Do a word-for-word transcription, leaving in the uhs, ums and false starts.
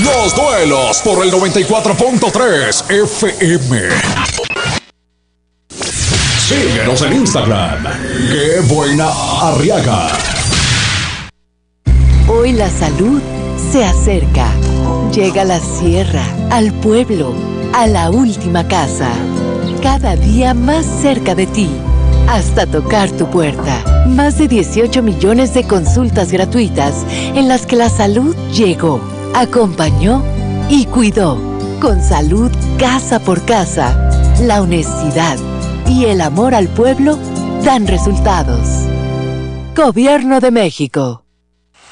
Los duelos por el noventa y cuatro punto tres F M. Síguenos en Instagram. ¡Qué buena Arriaga! Hoy la salud se acerca. Llega a la sierra, al pueblo, a la última casa. Cada día más cerca de ti, hasta tocar tu puerta. Más de dieciocho millones de consultas gratuitas en las que la salud llegó, acompañó y cuidó. Con salud casa por casa, la honestidad y el amor al pueblo dan resultados. Gobierno de México.